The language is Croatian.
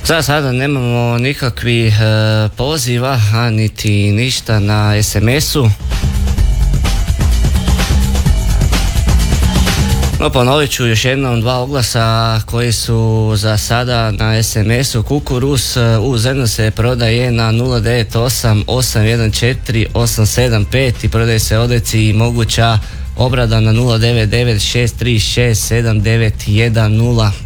Za sada nemamo nikakvih poziva, a niti ništa na SMS-u. No, ponovit ću još jednom dva oglasa koji su za sada na SMS-u. Kukuruz u Zrnu se prodaje na 098 814 875 i prodaje se odeci i moguća obrada na 099 636 7910.